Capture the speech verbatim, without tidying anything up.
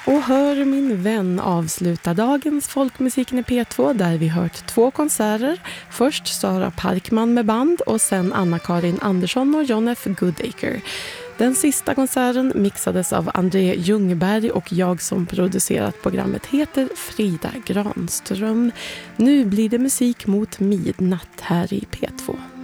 Och Hör min vän avsluta dagens Folkmusiken i P två där vi hört två konserter. Först Sara Parkman med band och sen Anna-Karin Andersson och John F. Goodacre. Den sista konserten mixades av André Ljungberg och jag som producerat programmet heter Frida Granström. Nu blir det musik mot midnatt här i P två.